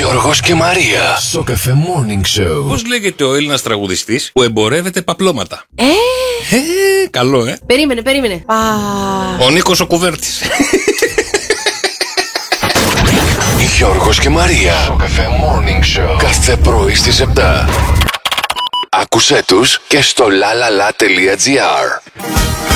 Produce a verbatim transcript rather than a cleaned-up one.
Γιώργος και Μαρία. Στο Cafe Morning Show. Πώς λέγεται ο Έλληνας τραγουδιστής που εμπορεύεται παπλώματα? Ε, Ε, καλό, ε. περίμενε, περίμενε. Πα... Ο Νίκος ο Κουβέρτης. Γιώργος και Μαρία. Στο Cafe Morning Show. Κάθε πρωί στις επτά. Άκουσέ τους και στο lalala.gr.